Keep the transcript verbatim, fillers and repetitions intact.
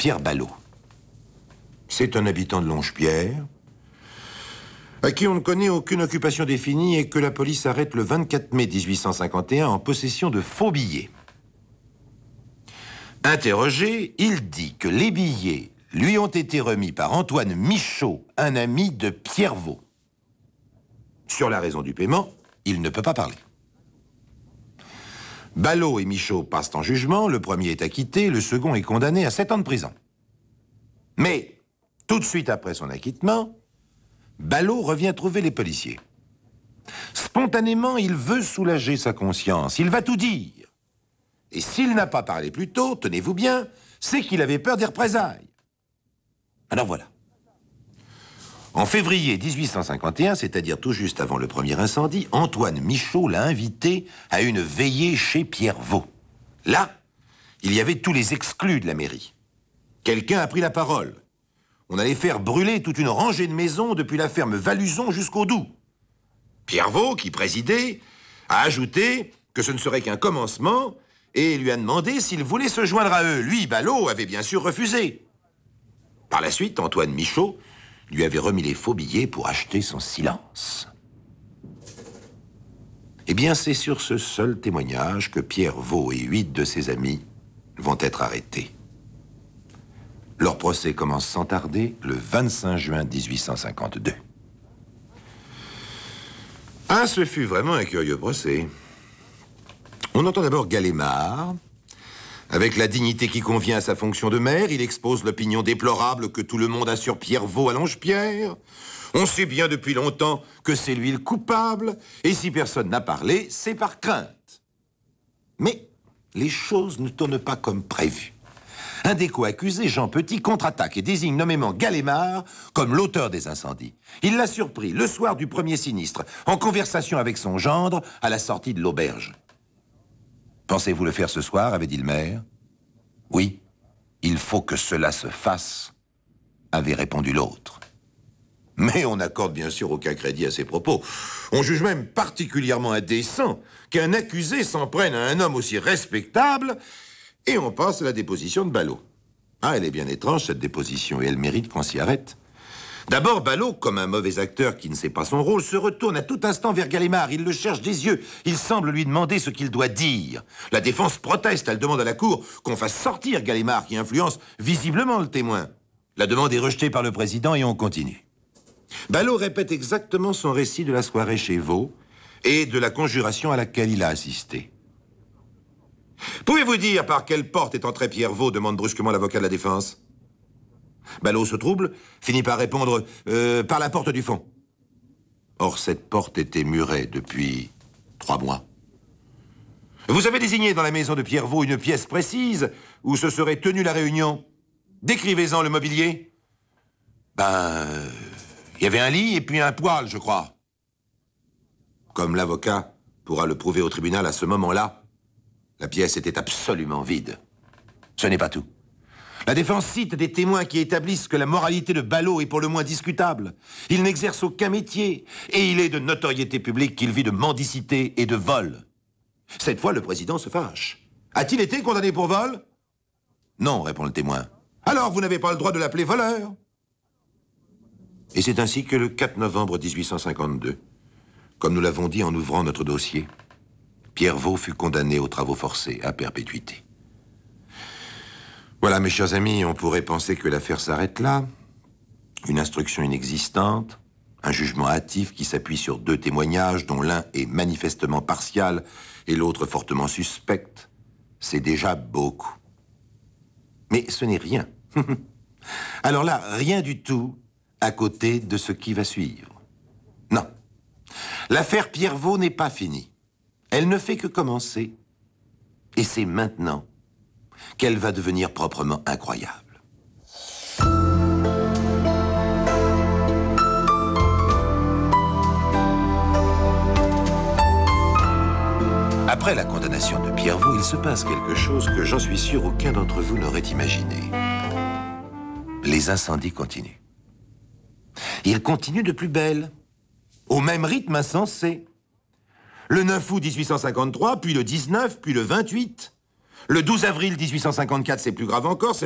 Pierre Ballot. C'est un habitant de Longe-Pierre, à qui on ne connaît aucune occupation définie et que la police arrête le vingt-quatre mai mille huit cent cinquante et un en possession de faux billets. Interrogé, il dit que les billets lui ont été remis par Antoine Michaud, un ami de Pierre Vaux. Sur la raison du paiement, il ne peut pas parler. Ballot et Michaud passent en jugement, le premier est acquitté, le second est condamné à sept ans de prison. Mais, tout de suite après son acquittement, Ballot revient trouver les policiers. Spontanément, il veut soulager sa conscience, il va tout dire. Et s'il n'a pas parlé plus tôt, tenez-vous bien, c'est qu'il avait peur des représailles. Alors voilà. En février mille huit cent cinquante et un, c'est-à-dire tout juste avant le premier incendie, Antoine Michaud l'a invité à une veillée chez Pierre Vaux. Là, il y avait tous les exclus de la mairie. Quelqu'un a pris la parole. On allait faire brûler toute une rangée de maisons depuis la ferme Valuzon jusqu'au Doubs. Pierre Vaux, qui présidait, a ajouté que ce ne serait qu'un commencement et lui a demandé s'il voulait se joindre à eux. Lui, Ballot, avait bien sûr refusé. Par la suite, Antoine Michaud lui avait remis les faux billets pour acheter son silence. Eh bien, c'est sur ce seul témoignage que Pierre Vaux et huit de ses amis vont être arrêtés. Leur procès commence sans tarder le vingt-cinq juin mille huit cent cinquante-deux. Ah, ce fut vraiment un curieux procès. On entend d'abord Galémard. Avec la dignité qui convient à sa fonction de maire, il expose l'opinion déplorable que tout le monde a sur Pierre Vaux à Longe-Pierre. On sait bien depuis longtemps que c'est lui le coupable, et si personne n'a parlé, c'est par crainte. Mais les choses ne tournent pas comme prévu. Un des co-accusés, Jean Petit, contre-attaque et désigne nommément Galémard comme l'auteur des incendies. Il l'a surpris le soir du premier sinistre, en conversation avec son gendre à la sortie de l'auberge. « Pensez-vous le faire ce soir ?» avait dit le maire. « Oui, il faut que cela se fasse », avait répondu l'autre. Mais on n'accorde bien sûr aucun crédit à ses propos. On juge même particulièrement indécent qu'un accusé s'en prenne à un homme aussi respectable, et on passe à la déposition de Ballot. Ah, elle est bien étrange, cette déposition, et elle mérite qu'on s'y arrête. D'abord, Ballot, comme un mauvais acteur qui ne sait pas son rôle, se retourne à tout instant vers Galémard. Il le cherche des yeux. Il semble lui demander ce qu'il doit dire. La défense proteste. Elle demande à la cour qu'on fasse sortir Galémard, qui influence visiblement le témoin. La demande est rejetée par le président et on continue. Ballot répète exactement son récit de la soirée chez Vaux et de la conjuration à laquelle il a assisté. « Pouvez-vous dire par quelle porte est entré Pierre Vaux ?» demande brusquement l'avocat de la défense. Ballot se trouble, finit par répondre euh, « par la porte du fond ». Or, cette porte était murée depuis trois mois. Vous avez désigné dans la maison de Pierre Vaux une pièce précise où se serait tenue la réunion. Décrivez-en le mobilier. Ben, il y avait un lit et puis un poêle, je crois. Comme l'avocat pourra le prouver au tribunal à ce moment-là, la pièce était absolument vide. Ce n'est pas tout. La défense cite des témoins qui établissent que la moralité de Ballot est pour le moins discutable. Il n'exerce aucun métier et il est de notoriété publique qu'il vit de mendicité et de vol. Cette fois, le président se fâche. A-t-il été condamné pour vol? Non, répond le témoin. Alors, vous n'avez pas le droit de l'appeler voleur? Et c'est ainsi que le quatre novembre mille huit cent cinquante-deux, comme nous l'avons dit en ouvrant notre dossier, Pierre Vaux fut condamné aux travaux forcés à perpétuité. Voilà, mes chers amis, on pourrait penser que l'affaire s'arrête là. Une instruction inexistante, un jugement hâtif qui s'appuie sur deux témoignages dont l'un est manifestement partial et l'autre fortement suspect. C'est déjà beaucoup. Mais ce n'est rien. Alors là, rien du tout à côté de ce qui va suivre. Non. L'affaire Pierre Vaux n'est pas finie. Elle ne fait que commencer. Et c'est maintenant qu'elle va devenir proprement incroyable. Après la condamnation de Pierre Vaux, il se passe quelque chose que j'en suis sûr aucun d'entre vous n'aurait imaginé. Les incendies continuent. Ils continuent de plus belle, au même rythme insensé. Le neuf août mille huit cent cinquante-trois, puis le dix-neuf, puis le vingt-huit. Le douze avril mille huit cent cinquante-quatre, c'est plus grave encore,